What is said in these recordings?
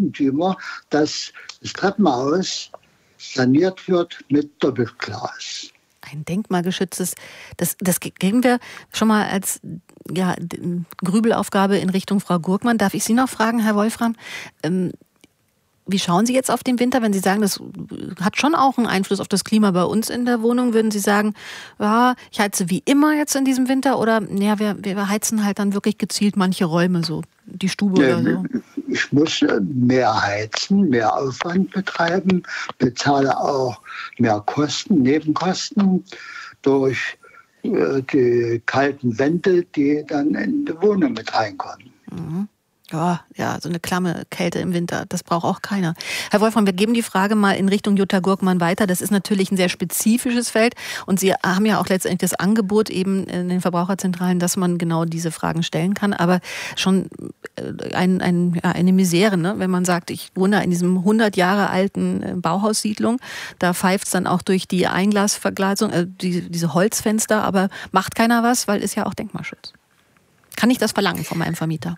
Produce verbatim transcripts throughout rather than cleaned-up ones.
Eigentümer, dass das Treppenhaus saniert wird mit Doppelglas. Ein denkmalgeschütztes, das, das geben wir schon mal als ja, Grübelaufgabe in Richtung Frau Gurkmann. Darf ich Sie noch fragen, Herr Wolfram, ähm, wie schauen Sie jetzt auf den Winter, wenn Sie sagen, das hat schon auch einen Einfluss auf das Klima bei uns in der Wohnung? Würden Sie sagen, ja, ich heize wie immer jetzt in diesem Winter oder ja, wir, wir heizen halt dann wirklich gezielt manche Räume, so die Stube ja, oder so? Ich muss mehr heizen, mehr Aufwand betreiben, bezahle auch mehr Kosten, Nebenkosten durch äh, die kalten Wände, die dann in die Wohnung mit reinkommen. Mhm. Ja, ja, so eine klamme Kälte im Winter, das braucht auch keiner. Herr Wolfram, wir geben die Frage mal in Richtung Jutta Gurkmann weiter. Das ist natürlich ein sehr spezifisches Feld und Sie haben ja auch letztendlich das Angebot eben in den Verbraucherzentralen, dass man genau diese Fragen stellen kann. Aber schon ein, ein, ja, eine Misere, ne? Wenn man sagt, ich wohne in diesem hundert Jahre alten Bauhaussiedlung, da pfeift es dann auch durch die Einglasverglasung, äh, die, diese Holzfenster, aber macht keiner was, weil ist ja auch Denkmalschutz. Kann ich das verlangen von meinem Vermieter?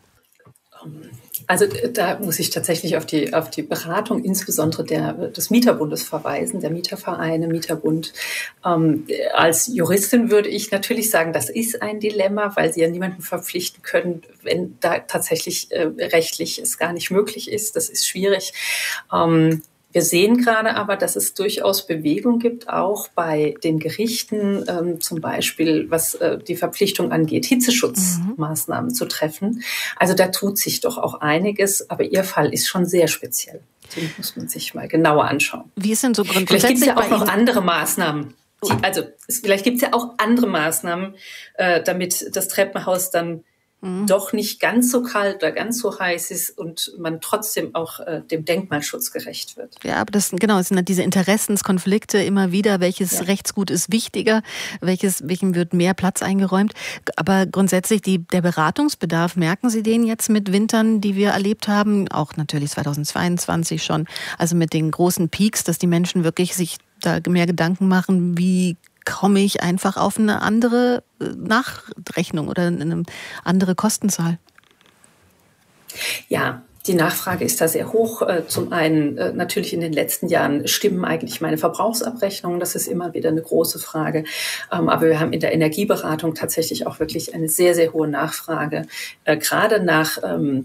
Also da muss ich tatsächlich auf die, auf die Beratung insbesondere der, des Mieterbundes verweisen, der Mietervereine, Mieterbund. Ähm, als Juristin würde ich natürlich sagen, das ist ein Dilemma, weil Sie ja niemanden verpflichten können, wenn da tatsächlich äh, rechtlich es gar nicht möglich ist. Das ist schwierig. Ähm, Wir sehen gerade aber, dass es durchaus Bewegung gibt, auch bei den Gerichten, ähm, zum Beispiel was äh, die Verpflichtung angeht, Hitzeschutzmaßnahmen mhm. zu treffen. Also da tut sich doch auch einiges, aber Ihr Fall ist schon sehr speziell. Den muss man sich mal genauer anschauen. Wie ist denn so grundsätzlich? Vielleicht gibt es ja auch noch andere Maßnahmen. Die, also es, vielleicht gibt es ja auch andere Maßnahmen, äh, damit das Treppenhaus dann Mhm. doch nicht ganz so kalt oder ganz so heiß ist und man trotzdem auch äh, dem Denkmalschutz gerecht wird. Ja, aber das genau, es sind halt diese Interessenskonflikte immer wieder, welches ja. Rechtsgut ist wichtiger, welches, welchem wird mehr Platz eingeräumt. Aber grundsätzlich die, der Beratungsbedarf, merken Sie den jetzt mit Wintern, die wir erlebt haben, auch natürlich zweitausendzweiundzwanzig schon, also mit den großen Peaks, dass die Menschen wirklich sich da mehr Gedanken machen, wie komme ich einfach auf eine andere Nachrechnung oder eine andere Kostenzahl? Ja, die Nachfrage ist da sehr hoch. Zum einen natürlich in den letzten Jahren stimmen eigentlich meine Verbrauchsabrechnungen. Das ist immer wieder eine große Frage. Aber wir haben in der Energieberatung tatsächlich auch wirklich eine sehr, sehr hohe Nachfrage. Gerade nach,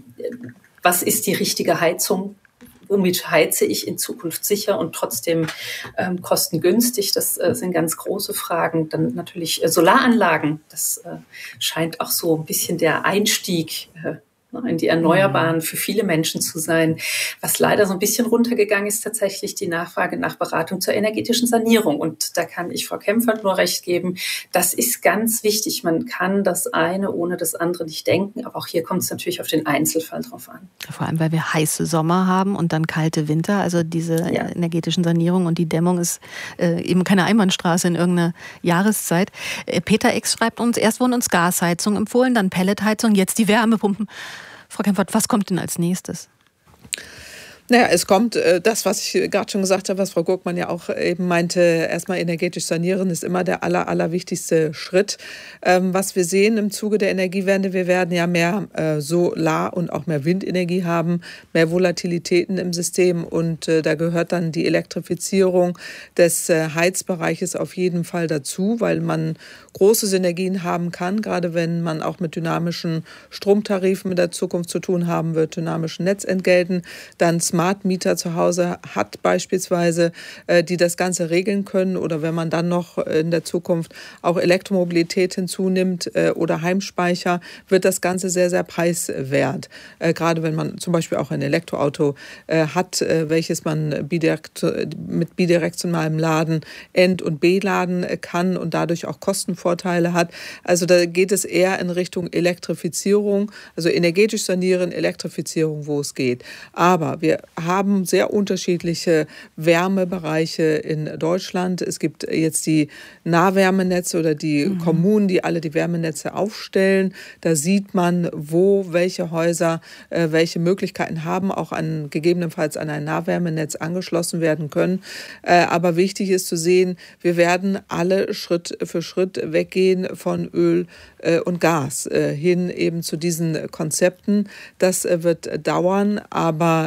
was ist die richtige Heizung? Womit heize ich in Zukunft sicher und trotzdem ähm, kostengünstig? Das äh, sind ganz große Fragen. Dann natürlich äh, Solaranlagen. Das äh, scheint auch so ein bisschen der Einstieg äh, in die Erneuerbaren für viele Menschen zu sein. Was leider so ein bisschen runtergegangen ist, tatsächlich die Nachfrage nach Beratung zur energetischen Sanierung. Und da kann ich Frau Kempfert nur recht geben, das ist ganz wichtig. Man kann das eine ohne das andere nicht denken, aber auch hier kommt es natürlich auf den Einzelfall drauf an. Vor allem, weil wir heiße Sommer haben und dann kalte Winter. Also diese ja. energetischen Sanierung und die Dämmung ist äh, eben keine Einbahnstraße in irgendeiner Jahreszeit. Äh, Peter X schreibt uns, erst wurden uns Gasheizung empfohlen, dann Pelletheizung, jetzt die Wärmepumpen. Frau Kempfert, was kommt denn als nächstes? Naja, es kommt äh, das, was ich gerade schon gesagt habe, was Frau Gurkmann ja auch eben meinte, erstmal energetisch sanieren ist immer der aller, allerwichtigste Schritt. Ähm, was wir sehen im Zuge der Energiewende, wir werden ja mehr äh, Solar- und auch mehr Windenergie haben, mehr Volatilitäten im System und äh, da gehört dann die Elektrifizierung des äh, Heizbereiches auf jeden Fall dazu, weil man große Synergien haben kann, gerade wenn man auch mit dynamischen Stromtarifen in der Zukunft zu tun haben wird, dynamischen Netzentgelten, dann Smart Mieter zu Hause hat beispielsweise, äh, die das Ganze regeln können oder wenn man dann noch in der Zukunft auch Elektromobilität hinzunimmt äh, oder Heimspeicher, wird das Ganze sehr, sehr preiswert. Äh, gerade wenn man zum Beispiel auch ein Elektroauto äh, hat, äh, welches man bidirekt, mit bidirektionalem Laden End- und B-Laden kann und dadurch auch Kostenvorteile hat. Also da geht es eher in Richtung Elektrifizierung, also energetisch sanieren, Elektrifizierung, wo es geht. Aber wir haben sehr unterschiedliche Wärmebereiche in Deutschland. Es gibt jetzt die Nahwärmenetze oder die mhm. Kommunen, die alle die Wärmenetze aufstellen. Da sieht man, wo welche Häuser äh, welche Möglichkeiten haben, auch an, gegebenenfalls an ein Nahwärmenetz angeschlossen werden können. Äh, aber wichtig ist zu sehen, wir werden alle Schritt für Schritt weggehen von Öl äh, und Gas äh, hin eben zu diesen Konzepten. Das äh, wird dauern, aber äh,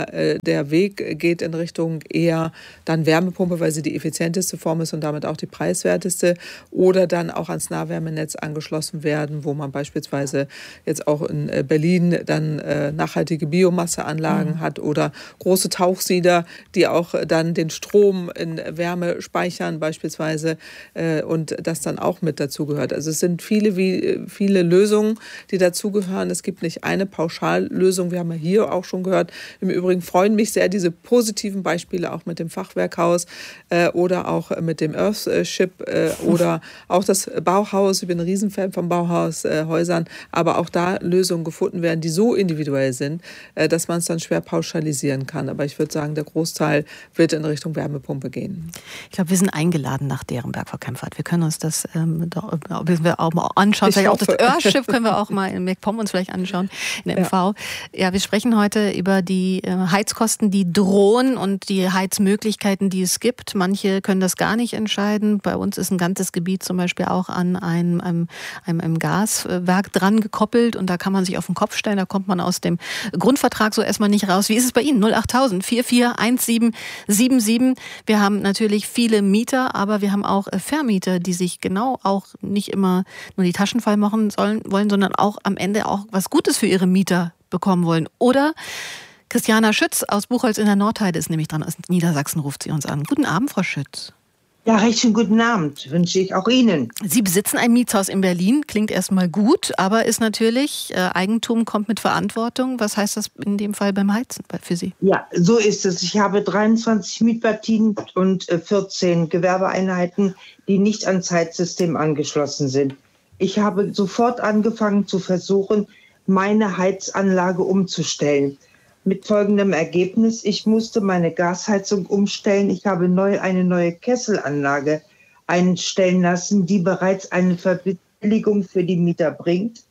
der Weg geht in Richtung eher dann Wärmepumpe, weil sie die effizienteste Form ist und damit auch die preiswerteste, oder dann auch ans Nahwärmenetz angeschlossen werden, wo man beispielsweise jetzt auch in Berlin dann äh, nachhaltige Biomasseanlagen mhm. hat oder große Tauchsieder, die auch dann den Strom in Wärme speichern beispielsweise äh, und das dann auch mit dazugehört. Also es sind viele, wie, viele Lösungen, die dazugehören. Es gibt nicht eine Pauschallösung. Wir haben ja hier auch schon gehört. Im Übrigen freuen mich sehr diese positiven Beispiele auch mit dem Fachwerkhaus äh, oder auch mit dem Earthship äh, oder auch das Bauhaus. Ich bin ein Riesenfan von Bauhaushäusern, aber auch da Lösungen gefunden werden, die so individuell sind, äh, dass man es dann schwer pauschalisieren kann. Aber ich würde sagen, der Großteil wird in Richtung Wärmepumpe gehen. Ich glaube, wir sind eingeladen nach Derenberg, Frau Kempfert. Wir können uns das ähm, doch, wir auch mal anschauen. Ich vielleicht hoffe. Auch das Earthship können wir auch mal in MacPom uns vielleicht anschauen, in M V. Ja. ja, wir sprechen heute über die äh, Heizkosten, die drohen und die Heizmöglichkeiten, die es gibt. Manche können das gar nicht entscheiden. Bei uns ist ein ganzes Gebiet zum Beispiel auch an einem, einem, einem, einem Gaswerk dran gekoppelt und da kann man sich auf den Kopf stellen. Da kommt man aus dem Grundvertrag so erstmal nicht raus. Wie ist es bei Ihnen? null acht tausend vier vier eins sieben sieben sieben. Wir haben natürlich viele Mieter, aber wir haben auch Vermieter, die sich genau auch nicht immer nur die Taschen voll machen sollen, wollen, sondern auch am Ende auch was Gutes für ihre Mieter bekommen wollen. Oder Christiana Schütz aus Buchholz in der Nordheide ist nämlich dran. Aus Niedersachsen ruft sie uns an. Guten Abend, Frau Schütz. Ja, recht schönen guten Abend wünsche ich auch Ihnen. Sie besitzen ein Mietshaus in Berlin, klingt erstmal gut, aber ist natürlich, äh, Eigentum kommt mit Verantwortung. Was heißt das in dem Fall beim Heizen für Sie? Ja, so ist es. Ich habe dreiundzwanzig Mietpartien und äh, vierzehn Gewerbeeinheiten, die nicht ans Heizsystem angeschlossen sind. Ich habe sofort angefangen zu versuchen, meine Heizanlage umzustellen. Mit folgendem Ergebnis: Ich musste meine Gasheizung umstellen. Ich habe neu eine neue Kesselanlage einstellen lassen, die bereits eine Verbilligung für die Mieter bringt.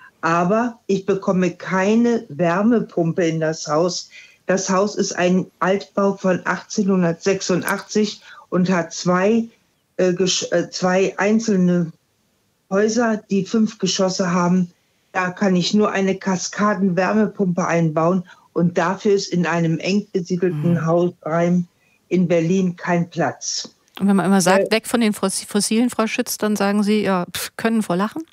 Aber ich bekomme keine Wärmepumpe in das Haus. Das Haus ist ein Altbau von achtzehnhundertsechsundachtzig und hat zwei, äh, zwei einzelne Häuser, die fünf Geschosse haben. Da kann ich nur eine Kaskadenwärmepumpe einbauen. Und dafür ist in einem eng besiedelten mhm. Hausreim in Berlin kein Platz. Und wenn man immer sagt, äh, weg von den Fossilen, Frau Schütz, dann sagen Sie, ja, pff, können vor Lachen?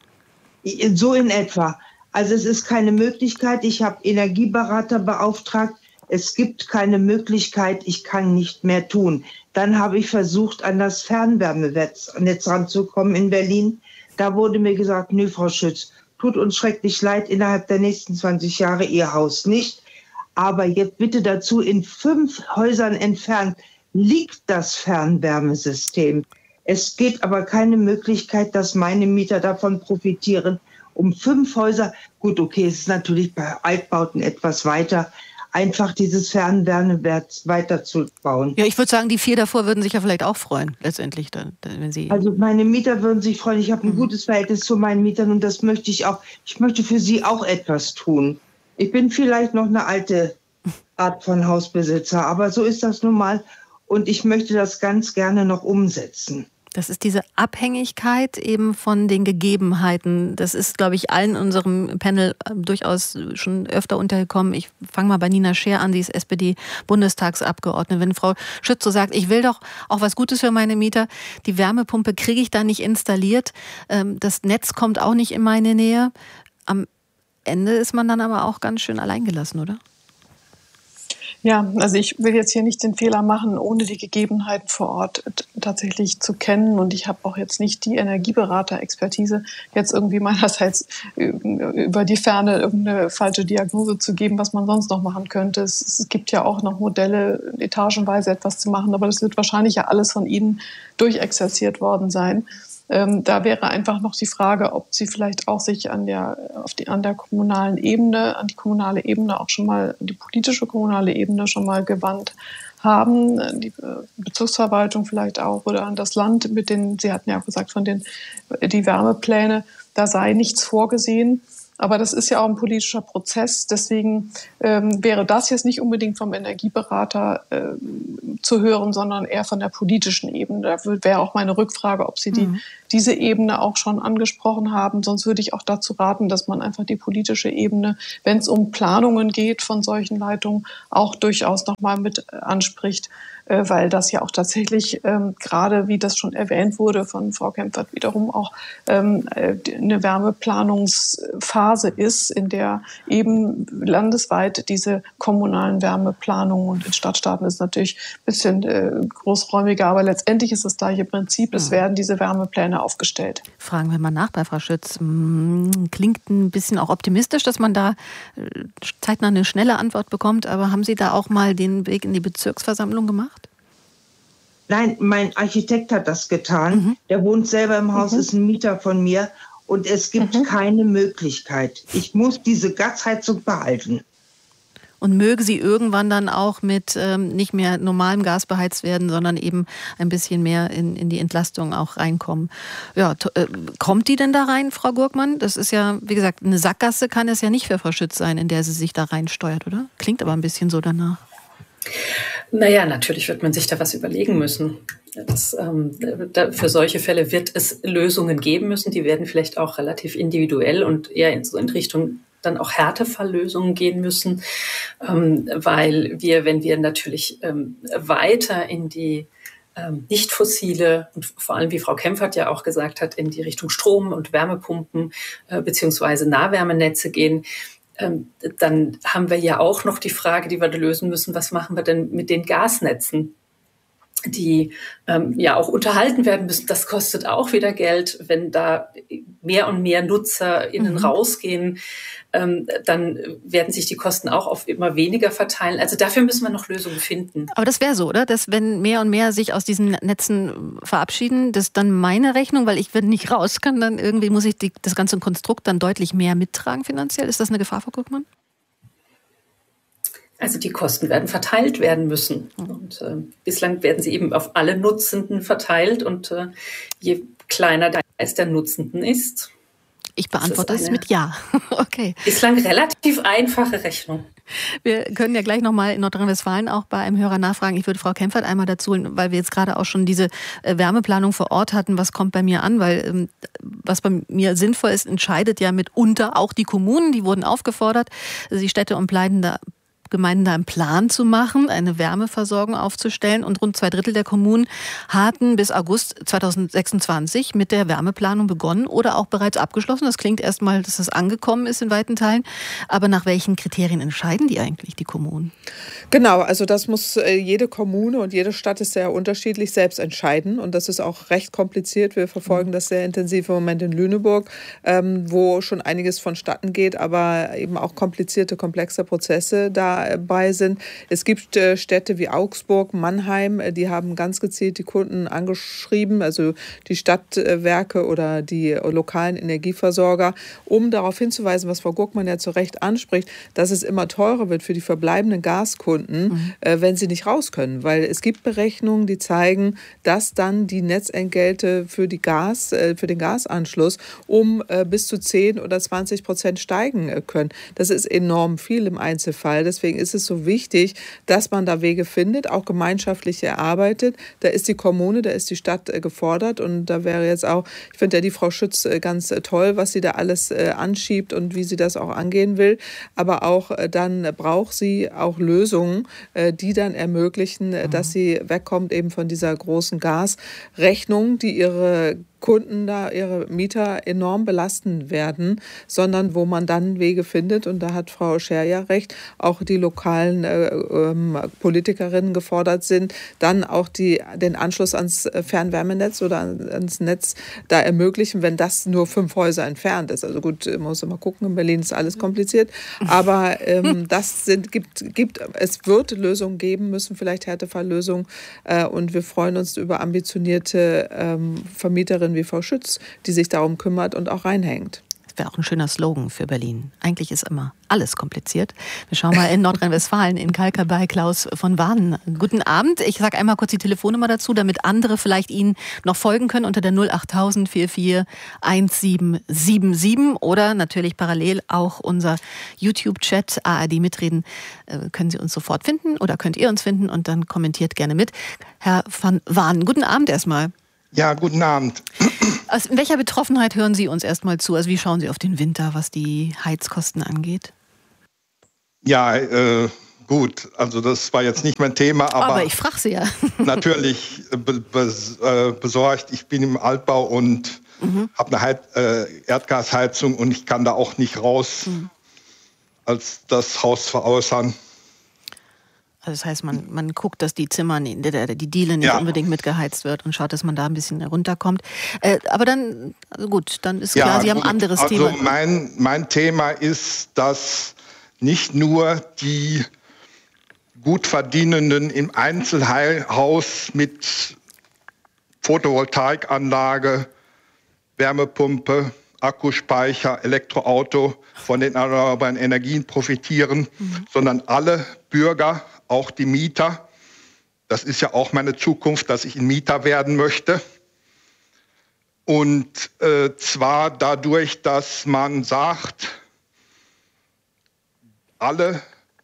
So in etwa. Also es ist keine Möglichkeit. Ich habe Energieberater beauftragt. Es gibt keine Möglichkeit. Ich kann nicht mehr tun. Dann habe ich versucht, an das Fernwärmenetz ranzukommen in Berlin. Da wurde mir gesagt, nö, Frau Schütz, tut uns schrecklich leid, innerhalb der nächsten zwanzig Jahre Ihr Haus nicht. Aber jetzt bitte dazu, in fünf Häusern entfernt liegt das Fernwärmesystem. Es gibt aber keine Möglichkeit, dass meine Mieter davon profitieren. Um fünf Häuser, gut, okay, es ist natürlich bei Altbauten etwas weiter, einfach dieses Fernwärmenetz weiterzubauen. Ja, ich würde sagen, die vier davor würden sich ja vielleicht auch freuen, letztendlich, dann, wenn sie... Also meine Mieter würden sich freuen. Ich habe ein mhm. gutes Verhältnis zu meinen Mietern und das möchte ich auch. Ich möchte für sie auch etwas tun. Ich bin vielleicht noch eine alte Art von Hausbesitzer, aber so ist das nun mal und ich möchte das ganz gerne noch umsetzen. Das ist diese Abhängigkeit eben von den Gegebenheiten. Das ist, glaube ich, allen in unserem Panel durchaus schon öfter untergekommen. Ich fange mal bei Nina Scheer an, sie ist S P D-Bundestagsabgeordnete. Wenn Frau Schütz so sagt, ich will doch auch was Gutes für meine Mieter, die Wärmepumpe kriege ich da nicht installiert, das Netz kommt auch nicht in meine Nähe. Am Ende ist man dann aber auch ganz schön alleingelassen, oder? Ja, also ich will jetzt hier nicht den Fehler machen, ohne die Gegebenheiten vor Ort tatsächlich zu kennen. Und ich habe auch jetzt nicht die Energieberater-Expertise, jetzt irgendwie meinerseits über die Ferne irgendeine falsche Diagnose zu geben, was man sonst noch machen könnte. Es, es gibt ja auch noch Modelle, etagenweise etwas zu machen, aber das wird wahrscheinlich ja alles von Ihnen durchexerziert worden sein. Ähm, da wäre einfach noch die Frage, ob Sie vielleicht auch sich an der, auf die, an der kommunalen Ebene, an die kommunale Ebene auch schon mal, die politische kommunale Ebene schon mal gewandt haben, die Bezirksverwaltung vielleicht auch oder an das Land mit den, Sie hatten ja auch gesagt, von den, die Wärmepläne, da sei nichts vorgesehen. Aber das ist ja auch ein politischer Prozess. Deswegen ähm, wäre das jetzt nicht unbedingt vom Energieberater äh, zu hören, sondern eher von der politischen Ebene. Da wäre auch meine Rückfrage, ob Sie die, mhm. diese Ebene auch schon angesprochen haben. Sonst würde ich auch dazu raten, dass man einfach die politische Ebene, wenn es um Planungen geht von solchen Leitungen, auch durchaus nochmal mit anspricht, weil das ja auch tatsächlich ähm, gerade, wie das schon erwähnt wurde von Frau Kempfert, wiederum auch ähm, eine Wärmeplanungsphase ist, in der eben landesweit diese kommunalen Wärmeplanungen, und in Stadtstaaten ist natürlich ein bisschen äh, großräumiger, aber letztendlich ist das gleiche Prinzip. Es werden diese Wärmepläne aufgestellt. Fragen wir mal nach bei Frau Schütz. Klingt ein bisschen auch optimistisch, dass man da zeitnah eine schnelle Antwort bekommt, aber haben Sie da auch mal den Weg in die Bezirksversammlung gemacht? Nein, mein Architekt hat das getan. Mhm. Der wohnt selber im Haus, mhm. ist ein Mieter von mir. Und es gibt mhm. keine Möglichkeit. Ich muss diese Gasheizung behalten. Und möge sie irgendwann dann auch mit ähm, nicht mehr normalem Gas beheizt werden, sondern eben ein bisschen mehr in, in die Entlastung auch reinkommen. Ja, t- äh, kommt die denn da rein, Frau Gurkmann? Das ist ja, wie gesagt, eine Sackgasse kann es ja nicht für Frau Schütz sein, in der sie sich da reinsteuert, oder? Klingt aber ein bisschen so danach. Naja, natürlich wird man sich da was überlegen müssen. Das, ähm, da, für solche Fälle wird es Lösungen geben müssen. Die werden vielleicht auch relativ individuell und eher in, so in Richtung dann auch Härtefalllösungen gehen müssen, ähm, weil wir, wenn wir natürlich ähm, weiter in die ähm, nicht fossile und vor allem, wie Frau Kempfert ja auch gesagt hat, in die Richtung Strom- und Wärmepumpen äh, beziehungsweise Nahwärmenetze gehen, dann haben wir ja auch noch die Frage, die wir lösen müssen, was machen wir denn mit den Gasnetzen, die ähm, ja auch unterhalten werden müssen. Das kostet auch wieder Geld, wenn da mehr und mehr NutzerInnen mhm. rausgehen, ähm, dann werden sich die Kosten auch auf immer weniger verteilen. Also dafür müssen wir noch Lösungen finden. Aber das wäre so, oder? Dass wenn mehr und mehr sich aus diesen Netzen verabschieden, das dann meine Rechnung, weil ich, wenn nicht raus kann, dann irgendwie muss ich die, das ganze Konstrukt dann deutlich mehr mittragen finanziell. Ist das eine Gefahr, Frau Gurkmann? Also die Kosten werden verteilt werden müssen. Und äh, bislang werden sie eben auf alle Nutzenden verteilt. Und äh, je kleiner der Kreis der Nutzenden ist, ich beantworte das, das mit Ja. Okay. Bislang relativ einfache Rechnung. Wir können ja gleich nochmal in Nordrhein-Westfalen auch bei einem Hörer nachfragen. Ich würde Frau Kempfert einmal dazu holen, weil wir jetzt gerade auch schon diese Wärmeplanung vor Ort hatten. Was kommt bei mir an? Weil was bei mir sinnvoll ist, entscheidet ja mitunter auch die Kommunen. Die wurden aufgefordert, die Städte und Gemeinden da Gemeinden da einen Plan zu machen, eine Wärmeversorgung aufzustellen. Und rund zwei Drittel der Kommunen hatten bis August zweitausendsechsundzwanzig mit der Wärmeplanung begonnen oder auch bereits abgeschlossen. Das klingt erstmal, dass es angekommen ist in weiten Teilen. Aber nach welchen Kriterien entscheiden die eigentlich, die Kommunen? Genau, also das muss jede Kommune und jede Stadt ist sehr unterschiedlich selbst entscheiden. Und das ist auch recht kompliziert. Wir verfolgen das sehr intensiv im Moment in Lüneburg, ähm, wo schon einiges vonstatten geht, aber eben auch komplizierte, komplexe Prozesse da dabei sind. Es gibt äh, Städte wie Augsburg, Mannheim, äh, die haben ganz gezielt die Kunden angeschrieben, also die Stadtwerke oder die äh, lokalen Energieversorger, um darauf hinzuweisen, was Frau Gurkmann ja zu Recht anspricht, dass es immer teurer wird für die verbleibenden Gaskunden, mhm. äh, wenn sie nicht raus können. Weil es gibt Berechnungen, die zeigen, dass dann die Netzentgelte für, die Gas, äh, für den Gasanschluss um äh, bis zu zehn oder zwanzig Prozent steigen äh, können. Das ist enorm viel im Einzelfall. Deswegen ist es so wichtig, dass man da Wege findet, auch gemeinschaftlich erarbeitet. Da ist die Kommune, da ist die Stadt gefordert und da wäre jetzt auch, ich finde ja die Frau Schütz ganz toll, was sie da alles anschiebt und wie sie das auch angehen will. Aber auch dann braucht sie auch Lösungen, die dann ermöglichen, dass sie wegkommt eben von dieser großen Gasrechnung, die ihre Kunden da, ihre Mieter enorm belasten werden, sondern wo man dann Wege findet, und da hat Frau Scher ja recht, auch die lokalen äh, ähm, Politikerinnen gefordert sind, dann auch die, den Anschluss ans Fernwärmenetz oder ans Netz da ermöglichen, wenn das nur fünf Häuser entfernt ist. Also gut, man muss immer gucken, in Berlin ist alles kompliziert, aber ähm, das sind, gibt, gibt, es wird Lösungen geben müssen, vielleicht Härtefalllösungen, äh, und wir freuen uns über ambitionierte ähm, Vermieterinnen wie Frau Schütz, die sich darum kümmert und auch reinhängt. Wäre auch ein schöner Slogan für Berlin. Eigentlich ist immer alles kompliziert. Wir schauen mal in Nordrhein-Westfalen, in Kalka bei Klaus von Wahn. Guten Abend. Ich sage einmal kurz die Telefonnummer dazu, damit andere vielleicht Ihnen noch folgen können unter der null acht null vier vier eins sieben sieben sieben oder natürlich parallel auch unser YouTube-Chat A R D mitreden. Äh, können Sie uns sofort finden oder könnt ihr uns finden und dann kommentiert gerne mit. Herr von Wahn, guten Abend erstmal. Ja, guten Abend. Aus in welcher Betroffenheit hören Sie uns erstmal zu? Also wie schauen Sie auf den Winter, was die Heizkosten angeht? Ja, äh, gut, also das war jetzt nicht mein Thema, aber, aber ich frage Sie ja. natürlich be be besorgt. Ich bin im Altbau und mhm. habe eine äh, Erdgasheizung und ich kann da auch nicht raus mhm. als das Haus veräußern. Also das heißt, man, man guckt, dass die Zimmer, die, die Diele nicht ja. unbedingt mitgeheizt wird und schaut, dass man da ein bisschen runterkommt. Äh, aber dann, also gut, dann ist klar, ja, Sie haben ein anderes also Thema. Also mein, mein Thema ist, dass nicht nur die Gutverdienenden im Einzelhaus mit Photovoltaikanlage, Wärmepumpe, Akkuspeicher, Elektroauto von den erneuerbaren Energien profitieren, mhm. sondern alle Bürger, auch die Mieter. Das ist ja auch meine Zukunft, dass ich ein Mieter werden möchte. Und äh, zwar dadurch, dass man sagt, alle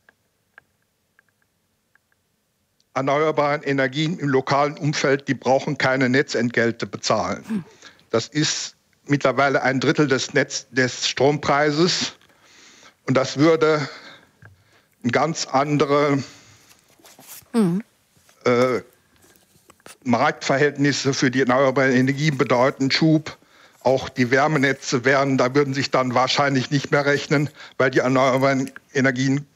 erneuerbaren Energien im lokalen Umfeld, die brauchen keine Netzentgelte bezahlen. Mhm. Das ist mittlerweile ein Drittel des, Netz, des Strompreises. Und das würde eine ganz andere mhm. äh, Marktverhältnisse für die erneuerbaren Energien bedeuten. Schub, auch die Wärmenetze wären, da würden sich dann wahrscheinlich nicht mehr rechnen, weil die erneuerbaren Energien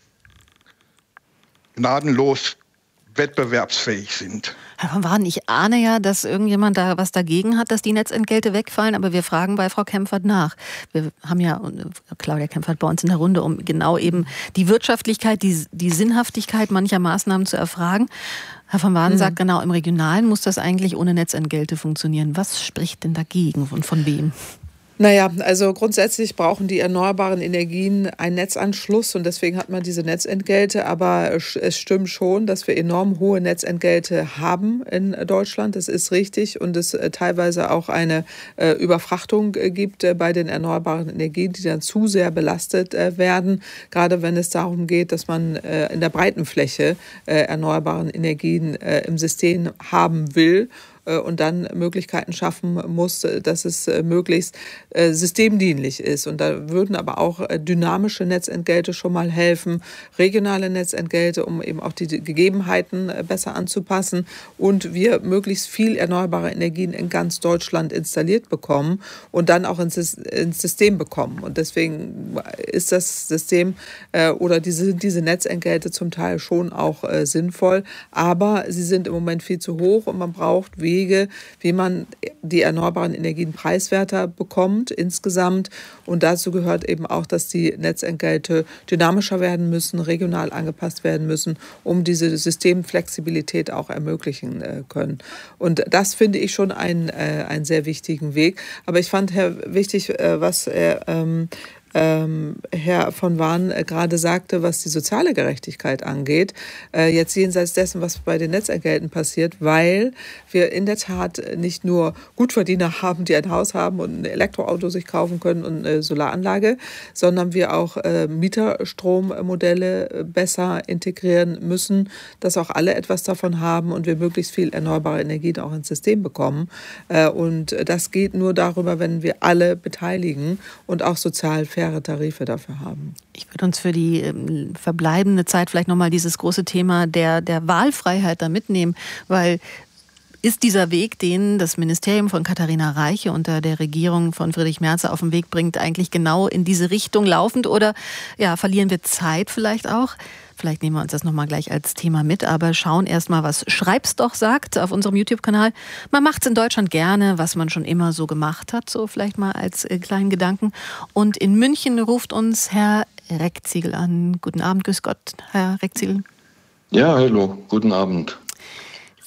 gnadenlos wettbewerbsfähig sind. Herr von Wahn, ich ahne ja, dass irgendjemand da was dagegen hat, dass die Netzentgelte wegfallen, aber wir fragen bei Frau Kempfert nach. Wir haben ja Claudia Kempfert bei uns in der Runde, um genau eben die Wirtschaftlichkeit, die, die Sinnhaftigkeit mancher Maßnahmen zu erfragen. Herr von Wahn mhm. sagt genau, im Regionalen muss das eigentlich ohne Netzentgelte funktionieren. Was spricht denn dagegen und von wem? Naja, also grundsätzlich brauchen die erneuerbaren Energien einen Netzanschluss und deswegen hat man diese Netzentgelte. Aber es stimmt schon, dass wir enorm hohe Netzentgelte haben in Deutschland. Das ist richtig und es teilweise auch eine äh, Überfrachtung äh, gibt äh, bei den erneuerbaren Energien, die dann zu sehr belastet äh, werden. Gerade wenn es darum geht, dass man äh, in der breiten Fläche äh, erneuerbaren Energien äh, im System haben will und dann Möglichkeiten schaffen muss, dass es möglichst systemdienlich ist. Und da würden aber auch dynamische Netzentgelte schon mal helfen, regionale Netzentgelte, um eben auch die Gegebenheiten besser anzupassen und wir möglichst viel erneuerbare Energien in ganz Deutschland installiert bekommen und dann auch ins System bekommen. Und deswegen ist das System oder diese, diese Netzentgelte zum Teil schon auch sinnvoll, aber sie sind im Moment viel zu hoch und man braucht Wege, wie man die erneuerbaren Energien preiswerter bekommt insgesamt. Und dazu gehört eben auch, dass die Netzentgelte dynamischer werden müssen, regional angepasst werden müssen, um diese Systemflexibilität auch ermöglichen äh, können. Und das finde ich schon einen, äh, einen sehr wichtigen Weg. Aber ich fand, Herr, wichtig, äh, was er ähm, Ähm, Herr von Wahn äh, gerade sagte, was die soziale Gerechtigkeit angeht, äh, jetzt jenseits dessen, was bei den Netzentgelten passiert, weil wir in der Tat nicht nur Gutverdiener haben, die ein Haus haben und ein Elektroauto sich kaufen können und eine Solaranlage, sondern wir auch äh, Mieterstrommodelle äh, besser integrieren müssen, dass auch alle etwas davon haben und wir möglichst viel erneuerbare Energien auch ins System bekommen. Äh, und das geht nur darüber, wenn wir alle beteiligen und auch sozial faire Tarife dafür haben. Ich würde uns für die ähm, verbleibende Zeit vielleicht nochmal dieses große Thema der, der Wahlfreiheit da mitnehmen, weil ist dieser Weg, den das Ministerium von Katharina Reiche unter der Regierung von Friedrich Merz auf den Weg bringt, eigentlich genau in diese Richtung laufend oder ja, verlieren wir Zeit vielleicht auch? Vielleicht nehmen wir uns das nochmal gleich als Thema mit, aber schauen erstmal, was Schreib's doch sagt auf unserem YouTube-Kanal. Man macht es in Deutschland gerne, was man schon immer so gemacht hat, so vielleicht mal als äh, kleinen Gedanken. Und in München ruft uns Herr Reckziegel an. Guten Abend, grüß Gott, Herr Reckziegel. Ja, hallo, guten Abend.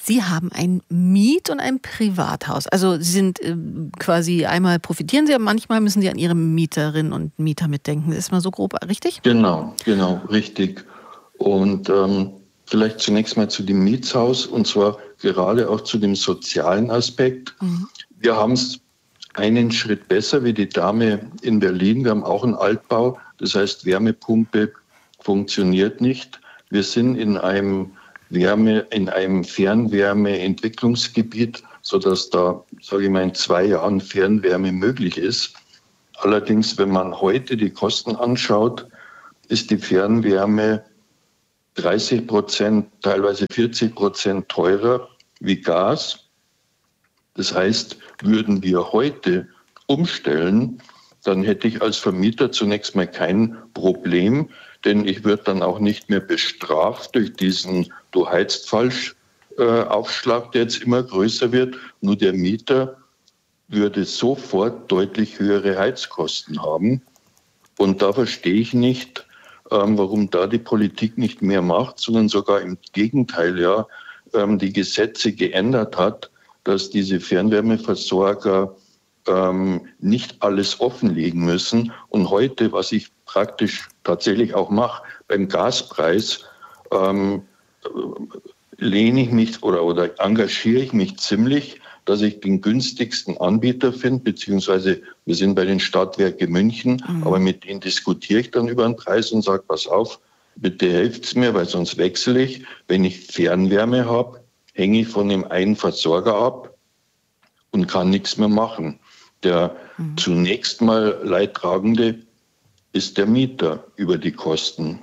Sie haben ein Miet- und ein Privathaus. Also Sie sind äh, quasi, einmal profitieren Sie, aber manchmal müssen Sie an Ihre Mieterinnen und Mieter mitdenken. Das ist mal so grob, richtig? Genau, genau, richtig. Und ähm, vielleicht zunächst mal zu dem Mietshaus und zwar gerade auch zu dem sozialen Aspekt. Mhm. Wir haben es einen Schritt besser wie die Dame in Berlin. Wir haben auch einen Altbau, das heißt Wärmepumpe funktioniert nicht. Wir sind in einem Wärme, in einem Fernwärmeentwicklungsgebiet, sodass da, sage ich mal, in zwei Jahren Fernwärme möglich ist. Allerdings, wenn man heute die Kosten anschaut, ist die Fernwärme dreißig Prozent, teilweise vierzig Prozent teurer wie Gas. Das heißt, würden wir heute umstellen, dann hätte ich als Vermieter zunächst mal kein Problem, denn ich würde dann auch nicht mehr bestraft durch diesen Du heizt falsch äh, Aufschlag, der jetzt immer größer wird. Nur der Mieter würde sofort deutlich höhere Heizkosten haben. Und da verstehe ich nicht, ähm, warum da die Politik nicht mehr macht, sondern sogar im Gegenteil ja ähm, die Gesetze geändert hat, dass diese Fernwärmeversorger ähm, nicht alles offenlegen müssen. Und heute, was ich praktisch tatsächlich auch mache, beim Gaspreis, ähm, lehne ich mich oder, oder engagiere ich mich ziemlich, dass ich den günstigsten Anbieter finde, beziehungsweise wir sind bei den Stadtwerken München, mhm. aber mit denen diskutiere ich dann über den Preis und sage, pass auf, bitte helft's mir, weil sonst wechsle ich. Wenn ich Fernwärme habe, hänge ich von dem einen Versorger ab und kann nichts mehr machen. Der mhm. zunächst mal Leidtragende ist der Mieter über die Kosten.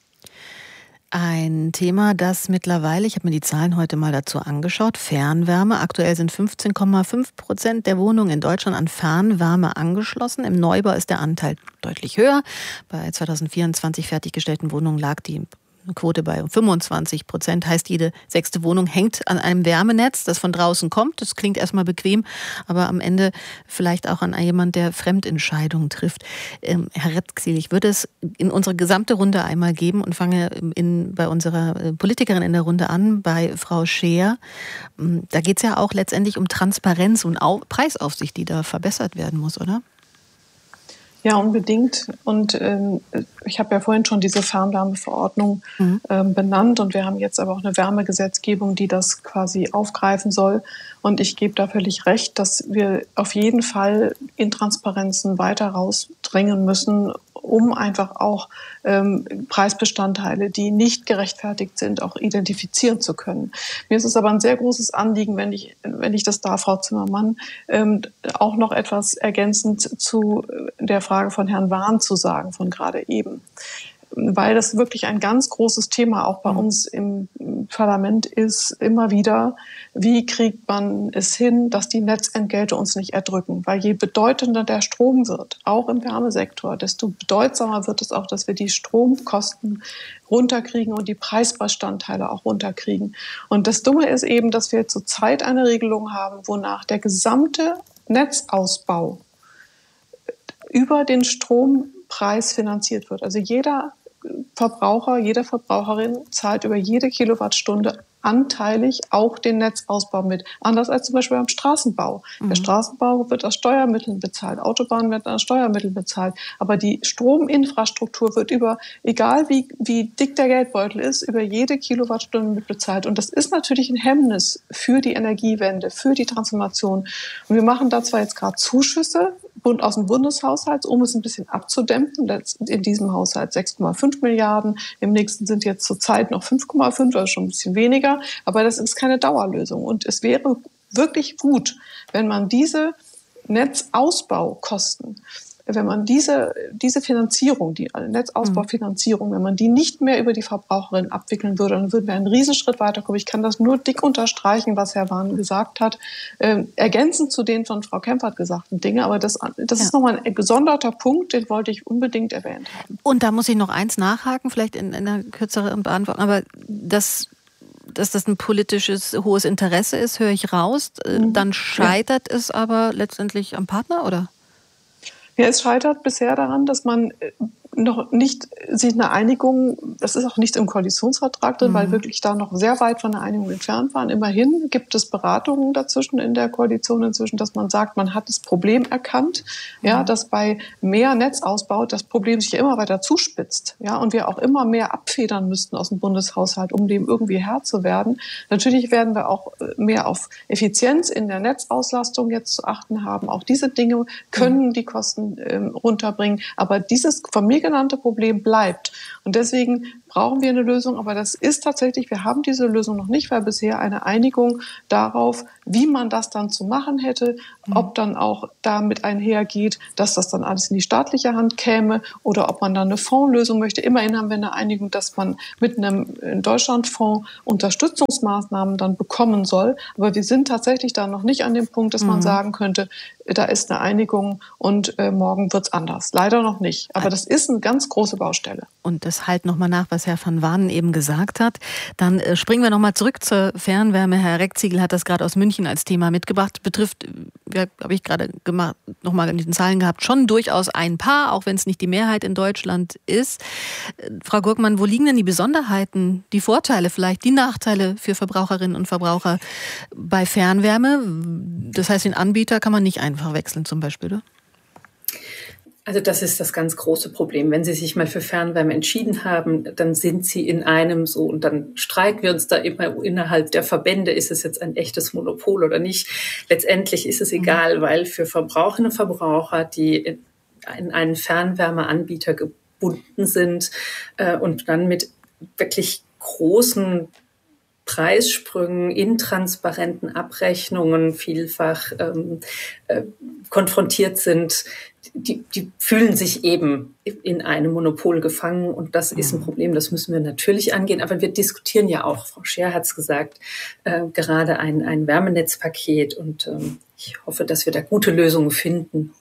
Ein Thema, das mittlerweile, ich habe mir die Zahlen heute mal dazu angeschaut, Fernwärme. Aktuell sind fünfzehn Komma fünf Prozent der Wohnungen in Deutschland an Fernwärme angeschlossen. Im Neubau ist der Anteil deutlich höher. Bei zwanzig vierundzwanzig fertiggestellten Wohnungen lag die Quote bei fünfundzwanzig Prozent, heißt, jede sechste Wohnung hängt an einem Wärmenetz, das von draußen kommt. Das klingt erstmal bequem, aber am Ende vielleicht auch an jemand, der Fremdentscheidungen trifft. Ähm, Herr Retzkiel, ich würde es in unsere gesamte Runde einmal geben und fange in, bei unserer Politikerin in der Runde an, bei Frau Scheer. Da geht es ja auch letztendlich um Transparenz und Au- Preisaufsicht, die da verbessert werden muss, oder? Ja, unbedingt. Und ähm, ich habe ja vorhin schon diese Fernwärmeverordnung mhm. ähm, benannt und wir haben jetzt aber auch eine Wärmegesetzgebung, die das quasi aufgreifen soll. Und ich gebe da völlig recht, dass wir auf jeden Fall Intransparenzen weiter rausdrängen müssen, um einfach auch ähm, Preisbestandteile, die nicht gerechtfertigt sind, auch identifizieren zu können. Mir ist es aber ein sehr großes Anliegen, wenn ich, wenn ich das darf, Frau Zimmermann, ähm, auch noch etwas ergänzend zu der Frage von Herrn Wahn zu sagen, von gerade eben. Weil das wirklich ein ganz großes Thema auch bei uns im Parlament ist, immer wieder, wie kriegt man es hin, dass die Netzentgelte uns nicht erdrücken? Weil je bedeutender der Strom wird, auch im Wärmesektor, desto bedeutsamer wird es auch, dass wir die Stromkosten runterkriegen und die Preisbestandteile auch runterkriegen. Und das Dumme ist eben, dass wir zurzeit eine Regelung haben, wonach der gesamte Netzausbau über den Strompreis finanziert wird. Also jeder Verbraucher, jede Verbraucherin zahlt über jede Kilowattstunde anteilig auch den Netzausbau mit. Anders als zum Beispiel beim Straßenbau. Mhm. Der Straßenbau wird aus Steuermitteln bezahlt, Autobahnen werden aus Steuermitteln bezahlt. Aber die Strominfrastruktur wird über, egal wie, wie dick der Geldbeutel ist, über jede Kilowattstunde mit bezahlt. Und das ist natürlich ein Hemmnis für die Energiewende, für die Transformation. Und wir machen da zwar jetzt gerade Zuschüsse aus dem Bundeshaushalt, um es ein bisschen abzudämpfen. In diesem Haushalt sechs Komma fünf Milliarden. Im nächsten sind jetzt zurzeit noch fünf Komma fünf, also schon ein bisschen weniger. Aber das ist keine Dauerlösung. Und es wäre wirklich gut, wenn man diese Netzausbaukosten, wenn man diese, diese Finanzierung, die Netzausbaufinanzierung, wenn man die nicht mehr über die Verbraucherin abwickeln würde, dann würden wir einen Riesenschritt weiterkommen. Ich kann das nur dick unterstreichen, was Herr Wahn gesagt hat, äh, ergänzend zu den von Frau Kempfert gesagten Dingen. Aber das, das ja. ist nochmal ein gesonderter Punkt, den wollte ich unbedingt erwähnt haben. Und da muss ich noch eins nachhaken, vielleicht in, in einer kürzeren Beantwortung, aber das... dass das ein politisches hohes Interesse ist, höre ich raus. Dann scheitert ja. es aber letztendlich am Partner, oder? Ja, es scheitert bisher daran, dass man noch nicht sich eine Einigung, das ist auch nicht im Koalitionsvertrag drin, mhm. weil wirklich da noch sehr weit von der Einigung entfernt waren. Immerhin gibt es Beratungen dazwischen in der Koalition inzwischen, dass man sagt, man hat das Problem erkannt, mhm. ja, dass bei mehr Netzausbau das Problem sich immer weiter zuspitzt, ja, und wir auch immer mehr abfedern müssten aus dem Bundeshaushalt, um dem irgendwie Herr zu werden. Natürlich werden wir auch mehr auf Effizienz in der Netzauslastung jetzt zu achten haben. Auch diese Dinge können mhm. die Kosten ähm, runterbringen, aber dieses von mir genannte Problem bleibt. Und deswegen brauchen wir eine Lösung, aber das ist tatsächlich, wir haben diese Lösung noch nicht, weil bisher eine Einigung darauf, wie man das dann zu machen hätte, mhm. ob dann auch damit einhergeht, dass das dann alles in die staatliche Hand käme oder ob man dann eine Fondslösung möchte. Immerhin haben wir eine Einigung, dass man mit einem Deutschlandfonds Unterstützungsmaßnahmen dann bekommen soll. Aber wir sind tatsächlich da noch nicht an dem Punkt, dass man mhm. sagen könnte, da ist eine Einigung und äh, morgen wird's anders. Leider noch nicht. Aber das ist eine ganz große Baustelle. Und das halt nochmal nach, was Herr van Waanen eben gesagt hat. Dann äh, springen wir nochmal zurück zur Fernwärme. Herr Reckziegel hat das gerade aus München als Thema mitgebracht. Betrifft, ja, habe ich gerade gemacht, nochmal in den Zahlen gehabt, schon durchaus ein paar, auch wenn es nicht die Mehrheit in Deutschland ist. Äh, Frau Gurkmann, wo liegen denn die Besonderheiten, die Vorteile vielleicht, die Nachteile für Verbraucherinnen und Verbraucher bei Fernwärme? Das heißt, den Anbieter kann man nicht einfach wechseln zum Beispiel, oder? Also das ist das ganz große Problem. Wenn Sie sich mal für Fernwärme entschieden haben, dann sind Sie in einem so, und dann streiten wir uns da immer innerhalb der Verbände, ist es jetzt ein echtes Monopol oder nicht. Letztendlich ist es egal, weil für Verbraucherinnen und Verbraucher, die in einen Fernwärmeanbieter gebunden sind äh, und dann mit wirklich großen Preissprüngen, intransparenten Abrechnungen vielfach ähm, äh, konfrontiert sind, die, die fühlen sich eben in einem Monopol gefangen, und das ist ein Problem, das müssen wir natürlich angehen. Aber wir diskutieren ja auch, Frau Scher hat es gesagt, äh, gerade ein, ein Wärmenetzpaket, und ähm, ich hoffe, dass wir da gute Lösungen finden.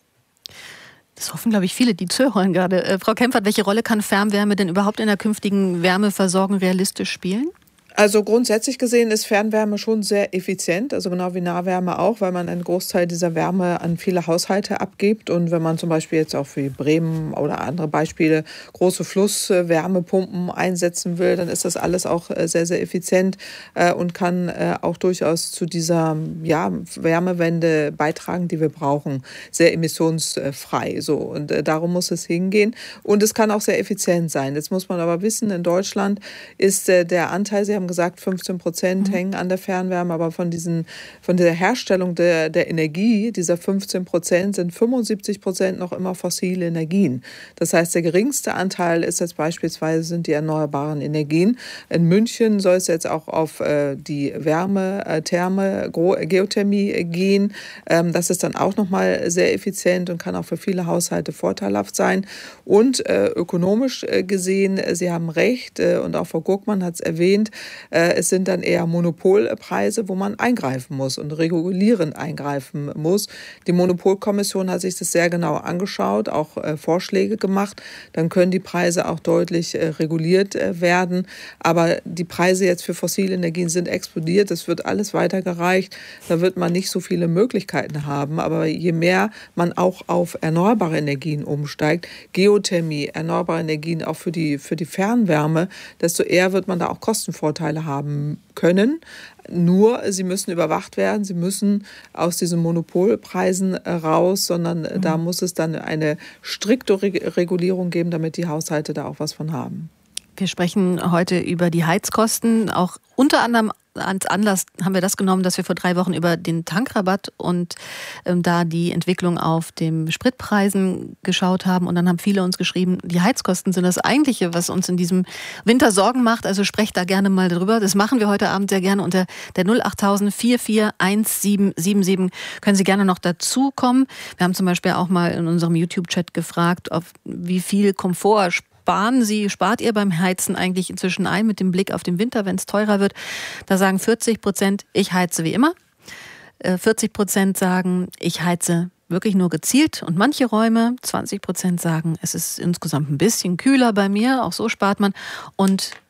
Das hoffen, glaube ich, viele, die zuhören gerade. Äh, Frau Kempfert, welche Rolle kann Fernwärme denn überhaupt in der künftigen Wärmeversorgung realistisch spielen? Also grundsätzlich gesehen ist Fernwärme schon sehr effizient, also genau wie Nahwärme auch, weil man einen Großteil dieser Wärme an viele Haushalte abgibt. Und wenn man zum Beispiel jetzt auch wie Bremen oder andere Beispiele große Flusswärmepumpen einsetzen will, dann ist das alles auch sehr, sehr effizient und kann auch durchaus zu dieser ja, Wärmewende beitragen, die wir brauchen. Sehr emissionsfrei. So. Und darum muss es hingehen. Und es kann auch sehr effizient sein. Jetzt muss man aber wissen, in Deutschland ist der Anteil, Sie haben gesagt, fünfzehn Prozent mhm. hängen an der Fernwärme, aber von diesen, von der Herstellung der, der Energie, dieser fünfzehn Prozent, sind fünfundsiebzig Prozent noch immer fossile Energien. Das heißt, der geringste Anteil ist jetzt beispielsweise sind die erneuerbaren Energien. In München soll es jetzt auch auf äh, die Wärme, äh, Therme, Geothermie gehen. Ähm, das ist dann auch nochmal sehr effizient und kann auch für viele Haushalte vorteilhaft sein. Und äh, ökonomisch äh, gesehen, Sie haben recht, äh, und auch Frau Gurkmann hat es erwähnt, es sind dann eher Monopolpreise, wo man eingreifen muss und regulierend eingreifen muss. Die Monopolkommission hat sich das sehr genau angeschaut, auch äh, Vorschläge gemacht. Dann können die Preise auch deutlich äh, reguliert äh, werden. Aber die Preise jetzt für fossile Energien sind explodiert. Das wird alles weitergereicht. Da wird man nicht so viele Möglichkeiten haben. Aber je mehr man auch auf erneuerbare Energien umsteigt, Geothermie, erneuerbare Energien auch für die, für die Fernwärme, desto eher wird man da auch Kostenvorteile haben können. Nur, sie müssen überwacht werden, sie müssen aus diesen Monopolpreisen raus, sondern mhm. da muss es dann eine strikte Regulierung geben, damit die Haushalte da auch was von haben. Wir sprechen heute über die Heizkosten, auch unter anderem als Anlass haben wir das genommen, dass wir vor drei Wochen über den Tankrabatt und ähm, da die Entwicklung auf den Spritpreisen geschaut haben. Und dann haben viele uns geschrieben, die Heizkosten sind das Eigentliche, was uns in diesem Winter Sorgen macht. Also sprecht da gerne mal drüber. Das machen wir heute Abend sehr gerne unter der null acht null vier vier eins sieben sieben sieben. Können Sie gerne noch dazukommen. Wir haben zum Beispiel auch mal in unserem YouTube-Chat gefragt, auf wie viel Komfort sparen Sie, spart ihr beim Heizen eigentlich inzwischen ein mit dem Blick auf den Winter, wenn es teurer wird? Da sagen vierzig Prozent, ich heize wie immer. vierzig Prozent sagen, ich heize wirklich nur gezielt und manche Räume. zwanzig Prozent sagen, es ist insgesamt ein bisschen kühler bei mir, auch so spart man. Und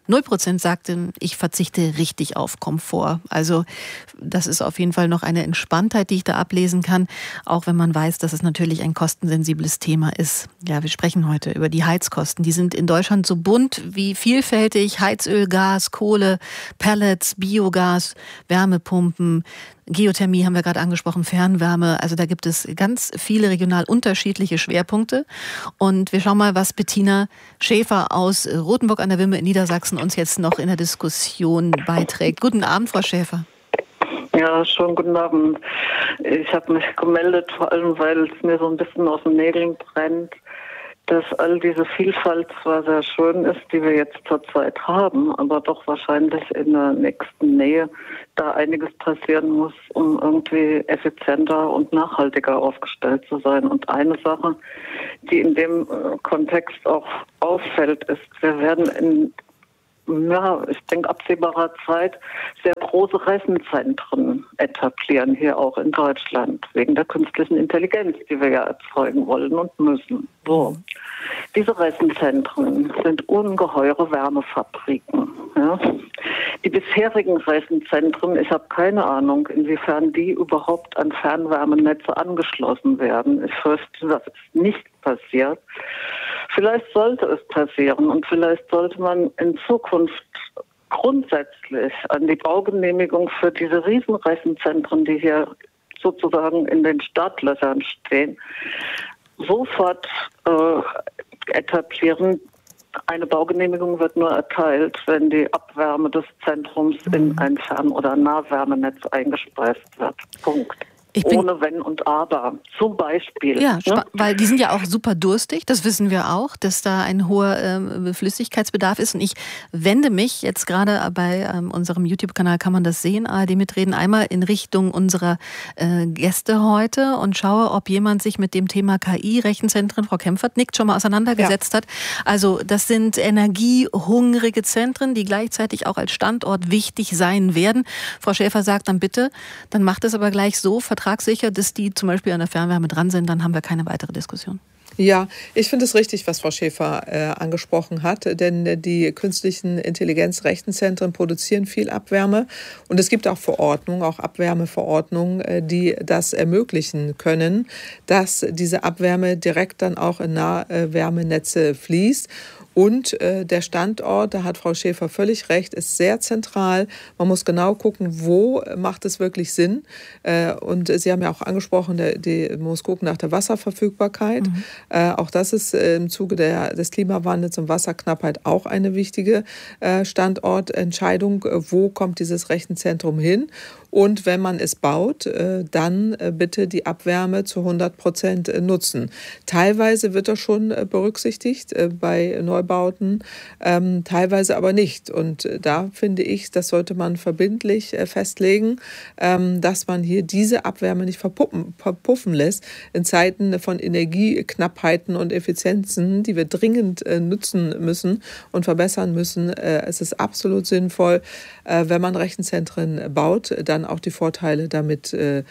null Prozent sagten, ich verzichte richtig auf Komfort. Also das ist auf jeden Fall noch eine Entspanntheit, die ich da ablesen kann, auch wenn man weiß, dass es natürlich ein kostensensibles Thema ist. Ja, wir sprechen heute über die Heizkosten. Die sind in Deutschland so bunt wie vielfältig. Heizöl, Gas, Kohle, Pellets, Biogas, Wärmepumpen, Geothermie haben wir gerade angesprochen, Fernwärme. Also da gibt es ganz viele regional unterschiedliche Schwerpunkte. Und wir schauen mal, was Bettina Schäfer aus Rothenburg an der Wimme in Niedersachsen uns jetzt noch in der Diskussion beiträgt. Guten Abend, Frau Schäfer. Ja, schönen guten Abend. Ich habe mich gemeldet, vor allem, weil es mir so ein bisschen aus den Nägeln brennt, dass all diese Vielfalt zwar sehr schön ist, die wir jetzt zurzeit haben, aber doch wahrscheinlich in der nächsten Nähe da einiges passieren muss, um irgendwie effizienter und nachhaltiger aufgestellt zu sein. Und eine Sache, die in dem Kontext auch auffällt, ist, wir werden in ja, ich denke, absehbarer Zeit sehr große Rechenzentren etablieren, hier auch in Deutschland, wegen der künstlichen Intelligenz, die wir ja erzeugen wollen und müssen. So. Diese Rechenzentren sind ungeheure Wärmefabriken. Ja. Die bisherigen Rechenzentren, ich habe keine Ahnung, inwiefern die überhaupt an Fernwärmenetze angeschlossen werden. Ich fürchte, das ist nicht passiert. Vielleicht sollte es passieren und vielleicht sollte man in Zukunft grundsätzlich an die Baugenehmigung für diese Riesenrechenzentren, die hier sozusagen in den Startlöchern stehen, sofort äh, etablieren. Eine Baugenehmigung wird nur erteilt, wenn die Abwärme des Zentrums in ein Fern- oder Nahwärmenetz eingespeist wird. Punkt. Ohne Wenn und Aber, zum Beispiel. Ja, ne? Weil die sind ja auch super durstig, das wissen wir auch, dass da ein hoher ähm, Flüssigkeitsbedarf ist. Und ich wende mich jetzt gerade bei ähm, unserem YouTube-Kanal, kann man das sehen, A R D Mitreden, einmal in Richtung unserer äh, Gäste heute und schaue, ob jemand sich mit dem Thema K I-Rechenzentren, Frau Kempfert nickt, schon mal auseinandergesetzt ja. hat. Also das sind energiehungrige Zentren, die gleichzeitig auch als Standort wichtig sein werden. Frau Schäfer sagt dann bitte, dann macht es aber gleich so, vertragssicher, dass die zum Beispiel an der Fernwärme dran sind, dann haben wir keine weitere Diskussion. Ja, ich finde es richtig, was Frau Schäfer äh, angesprochen hat, denn die künstlichen Intelligenzrechenzentren produzieren viel Abwärme und es gibt auch Verordnungen, auch Abwärmeverordnungen, äh, die das ermöglichen können, dass diese Abwärme direkt dann auch in Nahwärmenetze fließt. Und äh, der Standort, da hat Frau Schäfer völlig recht, ist sehr zentral. Man muss genau gucken, wo macht es wirklich Sinn. Äh, und Sie haben ja auch angesprochen, der, die, man muss gucken nach der Wasserverfügbarkeit. Mhm. Äh, auch das ist äh, im Zuge der, des Klimawandels und Wasserknappheit auch eine wichtige äh, Standortentscheidung. Wo kommt dieses Rechenzentrum hin? Und wenn man es baut, dann bitte die Abwärme zu hundert Prozent nutzen. Teilweise wird das schon berücksichtigt bei Neubauten, teilweise aber nicht. Und da finde ich, das sollte man verbindlich festlegen, dass man hier diese Abwärme nicht verpuppen, verpuffen lässt in Zeiten von Energieknappheiten und Effizienzen, die wir dringend nutzen müssen und verbessern müssen. Es ist absolut sinnvoll, wenn man Rechenzentren baut, dann auch die Vorteile damit äh,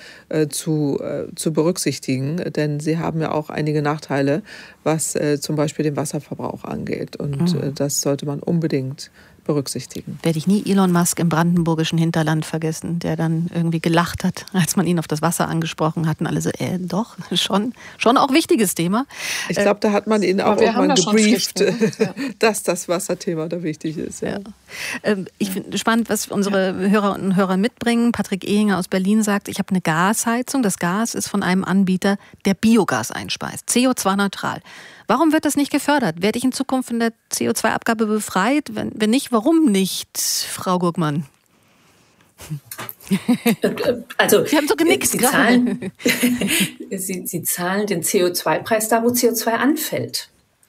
zu, äh, zu berücksichtigen. Denn sie haben ja auch einige Nachteile, was äh, zum Beispiel den Wasserverbrauch angeht. Und mhm. äh, das sollte man unbedingt berücksichtigen. Werde ich nie Elon Musk im brandenburgischen Hinterland vergessen, der dann irgendwie gelacht hat, als man ihn auf das Wasser angesprochen hat. Und alle so, äh, doch, schon, schon auch wichtiges Thema. Ich glaube, da hat man ihn auch irgendwann gebrieft, ja. dass das Wasserthema da wichtig ist. Ja. Ja. Ich finde spannend, was unsere ja. Hörerinnen und Hörer mitbringen. Patrick Ehinger aus Berlin sagt, ich habe eine Gasheizung. Das Gas ist von einem Anbieter, der Biogas einspeist, C O zwei neutral. Warum wird das nicht gefördert? Werde ich in Zukunft von der C O zwei Abgabe befreit? Wenn, wenn nicht, warum nicht, Frau Gurkmann? Also, Sie haben so genickt. Sie zahlen, Sie, Sie zahlen den C O zwei Preis da, wo C O zwei anfällt.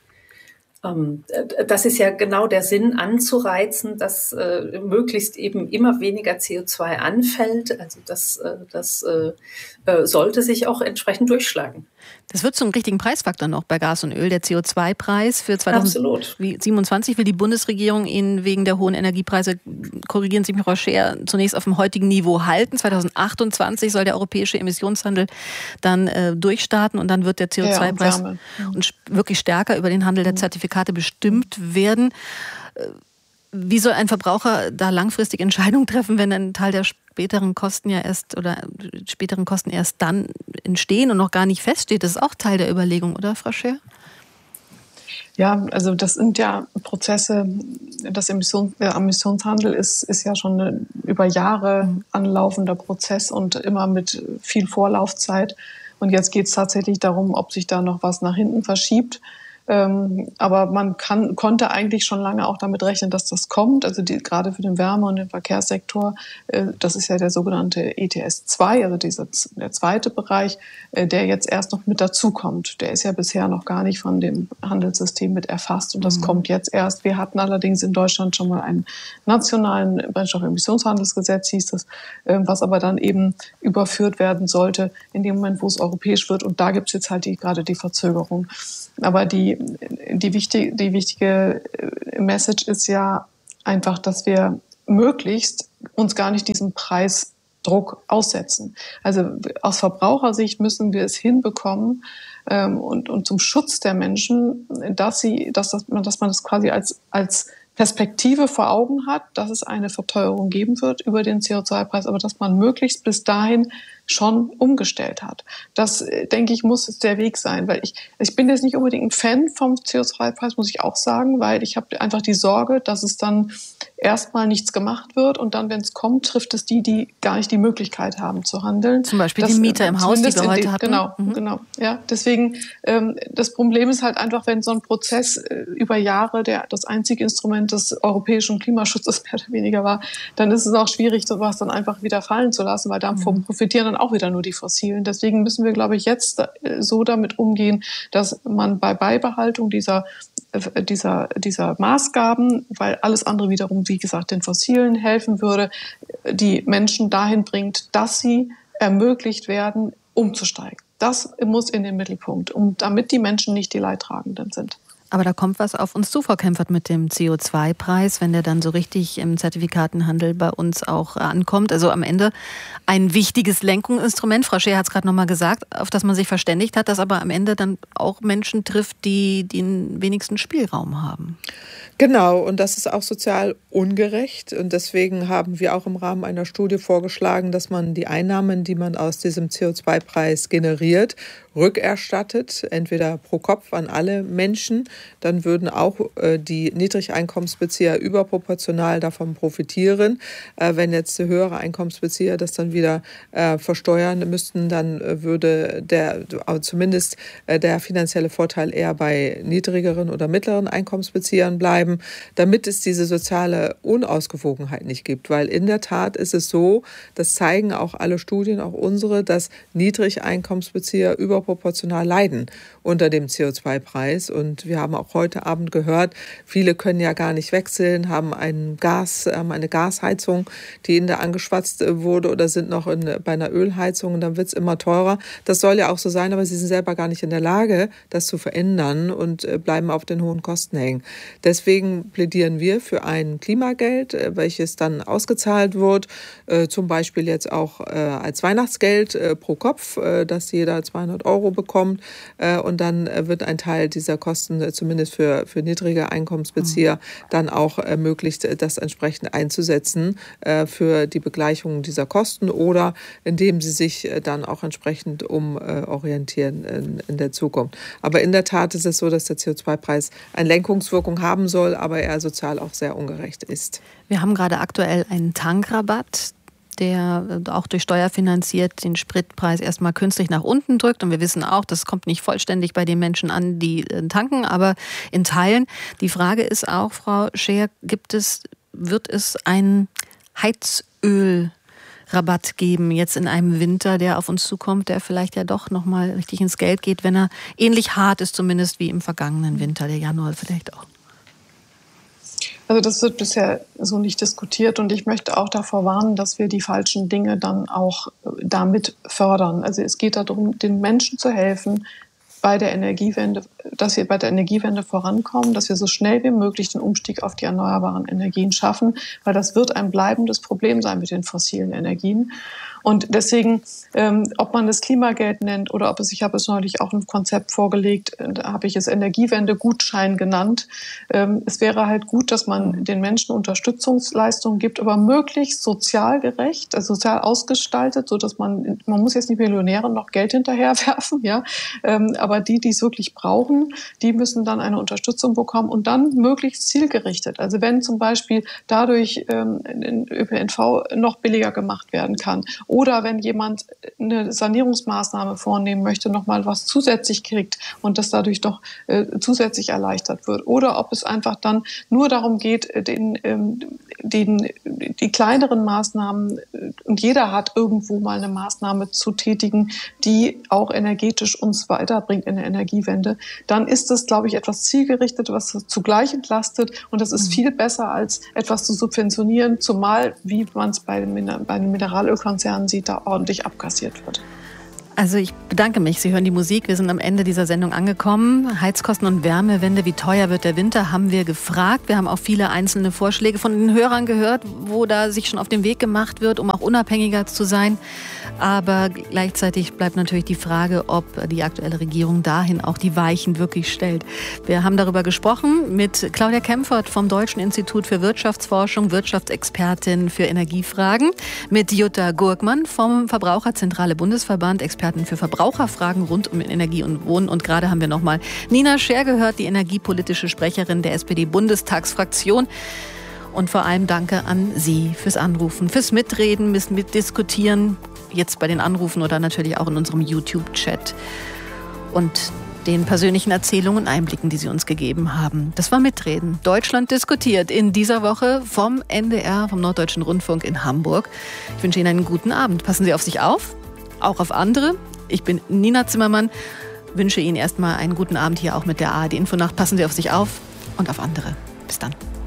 Das ist ja genau der Sinn, anzureizen, dass äh, möglichst eben immer weniger C O zwei anfällt. Also das, äh, das äh, sollte sich auch entsprechend durchschlagen. Das wird zum richtigen Preisfaktor noch bei Gas und Öl. Der C O zwei Preis für zweitausendsiebenundzwanzig will die Bundesregierung ihn wegen der hohen Energiepreise, korrigieren Sie mich, Frau Scher, zunächst auf dem heutigen Niveau halten. zweitausendachtundzwanzig soll der europäische Emissionshandel dann äh, durchstarten und dann wird der C O zwei Preis ja, und wirklich stärker über den Handel der Zertifikate bestimmt werden. Wie soll ein Verbraucher da langfristig Entscheidungen treffen, wenn ein Teil der späteren Kosten ja erst oder späteren Kosten erst dann entstehen und noch gar nicht feststeht? Das ist auch Teil der Überlegung, oder, Frau Scheer? Ja, also das sind ja Prozesse, das Emission, der Emissionshandel ist, ist ja schon ein über Jahre anlaufender Prozess und immer mit viel Vorlaufzeit. Und jetzt geht es tatsächlich darum, ob sich da noch was nach hinten verschiebt. Ähm, aber man kann, konnte eigentlich schon lange auch damit rechnen, dass das kommt. Also die, gerade für den Wärme- und den Verkehrssektor, äh, das ist ja der sogenannte E T S zwei, also dieser, der zweite Bereich, äh, der jetzt erst noch mit dazukommt. Der ist ja bisher noch gar nicht von dem Handelssystem mit erfasst und das mhm. kommt jetzt erst. Wir hatten allerdings in Deutschland schon mal einen nationalen Brennstoffemissionshandelsgesetz, hieß das, äh, was aber dann eben überführt werden sollte in dem Moment, wo es europäisch wird. Und da gibt es jetzt halt die, gerade die Verzögerung. Aber die, die, wichtig, die wichtige Message ist ja einfach, dass wir möglichst uns gar nicht diesem Preisdruck aussetzen. Also aus Verbrauchersicht müssen wir es hinbekommen ähm, und, und zum Schutz der Menschen, dass, sie, dass, das, dass man das quasi als, als Perspektive vor Augen hat, dass es eine Verteuerung geben wird über den C O zwei Preis, aber dass man möglichst bis dahin schon umgestellt hat. Das, denke ich, muss der Weg sein, weil ich, ich bin jetzt nicht unbedingt ein Fan vom C O zwei Preis, muss ich auch sagen, weil ich habe einfach die Sorge, dass es dann erstmal nichts gemacht wird und dann, wenn es kommt, trifft es die, die gar nicht die Möglichkeit haben zu handeln. Zum Beispiel das, die Mieter im Haus, die wir heute den, hatten. Genau, mhm. genau. Ja, deswegen, ähm, das Problem ist halt einfach, wenn so ein Prozess äh, über Jahre der, das einzige Instrument des europäischen Klimaschutzes mehr oder weniger war, dann ist es auch schwierig, sowas dann einfach wieder fallen zu lassen, weil davon mhm. profitieren dann auch wieder nur die Fossilen. Deswegen müssen wir, glaube ich, jetzt so damit umgehen, dass man bei Beibehaltung dieser, dieser, dieser Maßgaben, weil alles andere wiederum, wie gesagt, den Fossilen helfen würde, die Menschen dahin bringt, dass sie ermöglicht werden, umzusteigen. Das muss in den Mittelpunkt, um, damit die Menschen nicht die Leidtragenden sind. Aber da kommt was auf uns zu, Frau Kempfert, mit dem C O zwei Preis, wenn der dann so richtig im Zertifikatenhandel bei uns auch ankommt. Also am Ende ein wichtiges Lenkungsinstrument. Frau Scheer hat es gerade nochmal gesagt, auf das man sich verständigt hat, das aber am Ende dann auch Menschen trifft, die den wenigsten Spielraum haben. Genau, und das ist auch sozial ungerecht. Und deswegen haben wir auch im Rahmen einer Studie vorgeschlagen, dass man die Einnahmen, die man aus diesem C O zwei Preis generiert, rückerstattet, entweder pro Kopf an alle Menschen. Dann würden auch äh, die Niedrigeinkommensbezieher überproportional davon profitieren. Äh, wenn jetzt höhere Einkommensbezieher das dann wieder äh, versteuern müssten, dann äh, würde der, äh, zumindest äh, der finanzielle Vorteil eher bei niedrigeren oder mittleren Einkommensbeziehern bleiben, damit es diese soziale Unausgewogenheit nicht gibt. Weil in der Tat ist es so, das zeigen auch alle Studien, auch unsere, dass Niedrigeinkommensbezieher überproportional leiden unter dem C O zwei Preis. Und wir haben auch heute Abend gehört, viele können ja gar nicht wechseln, haben ein Gas, haben eine Gasheizung, die ihnen da angeschwatzt wurde oder sind noch in, bei einer Ölheizung und dann wird es immer teurer. Das soll ja auch so sein, aber sie sind selber gar nicht in der Lage, das zu verändern und bleiben auf den hohen Kosten hängen. Deswegen plädieren wir für ein Klimageld, welches dann ausgezahlt wird, zum Beispiel jetzt auch als Weihnachtsgeld pro Kopf, dass jeder zweihundert Euro bekommt und dann wird ein Teil dieser Kosten zumindest für, für niedrige Einkommensbezieher dann auch ermöglicht, das entsprechend einzusetzen für die Begleichung dieser Kosten oder indem sie sich dann auch entsprechend umorientieren in, in der Zukunft. Aber in der Tat ist es so, dass der C O zwei Preis eine Lenkungswirkung haben soll, aber er sozial auch sehr ungerecht ist. Wir haben gerade aktuell einen Tankrabatt, der auch durch Steuer finanziert den Spritpreis erstmal künstlich nach unten drückt. Und wir wissen auch, das kommt nicht vollständig bei den Menschen an, die tanken, aber in Teilen. Die Frage ist auch, Frau Scheer, gibt es, wird es einen Heizölrabatt geben jetzt in einem Winter, der auf uns zukommt, der vielleicht ja doch nochmal richtig ins Geld geht, wenn er ähnlich hart ist, zumindest wie im vergangenen Winter, der Januar vielleicht auch? Also das wird bisher so nicht diskutiert und ich möchte auch davor warnen, dass wir die falschen Dinge dann auch damit fördern. Also es geht darum, den Menschen zu helfen, bei der Energiewende dass wir bei der Energiewende vorankommen, dass wir so schnell wie möglich den Umstieg auf die erneuerbaren Energien schaffen, weil das wird ein bleibendes Problem sein mit den fossilen Energien. Und deswegen, ähm, ob man das Klimageld nennt oder ob es, ich habe es neulich auch ein Konzept vorgelegt, da habe ich es Energiewende-Gutschein genannt. Ähm, es wäre halt gut, dass man den Menschen Unterstützungsleistungen gibt, aber möglichst sozial gerecht, also sozial ausgestaltet, so dass man, man muss jetzt nicht Millionären noch Geld hinterherwerfen, ja, ähm, aber die, die es wirklich brauchen, die müssen dann eine Unterstützung bekommen und dann möglichst zielgerichtet. Also wenn zum Beispiel dadurch ähm, ein Ö P N V noch billiger gemacht werden kann, oder wenn jemand eine Sanierungsmaßnahme vornehmen möchte, noch mal was zusätzlich kriegt und das dadurch doch äh, zusätzlich erleichtert wird. Oder ob es einfach dann nur darum geht, den, ähm, den, die kleineren Maßnahmen, äh, und jeder hat irgendwo mal eine Maßnahme zu tätigen, die auch energetisch uns weiterbringt in der Energiewende, dann ist das, glaube ich, etwas zielgerichtet, was zugleich entlastet. Und das ist mhm. viel besser, als etwas zu subventionieren, zumal, wie man es bei den, bei den Mineralölkonzernen sieht, da ordentlich abkassiert wird. Also ich bedanke mich. Sie hören die Musik. Wir sind am Ende dieser Sendung angekommen. Heizkosten und Wärmewende, wie teuer wird der Winter, haben wir gefragt. Wir haben auch viele einzelne Vorschläge von den Hörern gehört, wo da sich schon auf den Weg gemacht wird, um auch unabhängiger zu sein. Aber gleichzeitig bleibt natürlich die Frage, ob die aktuelle Regierung dahin auch die Weichen wirklich stellt. Wir haben darüber gesprochen mit Claudia Kempfert vom Deutschen Institut für Wirtschaftsforschung, Wirtschaftsexpertin für Energiefragen, mit Jutta Gurkmann vom Verbraucherzentrale Bundesverband, Expertin für Verbraucherfragen rund um Energie und Wohnen. Und gerade haben wir nochmal Nina Scher gehört, die energiepolitische Sprecherin der S P D-Bundestagsfraktion. Und vor allem danke an Sie fürs Anrufen, fürs Mitreden, fürs Mitdiskutieren, jetzt bei den Anrufen oder natürlich auch in unserem YouTube-Chat und den persönlichen Erzählungen und Einblicken, die Sie uns gegeben haben. Das war Mitreden. Deutschland diskutiert in dieser Woche vom N D R, vom Norddeutschen Rundfunk in Hamburg. Ich wünsche Ihnen einen guten Abend. Passen Sie auf sich auf, auch auf andere. Ich bin Nina Zimmermann, wünsche Ihnen erstmal einen guten Abend hier auch mit der A R D Infonacht. Passen Sie auf sich auf und auf andere. Bis dann.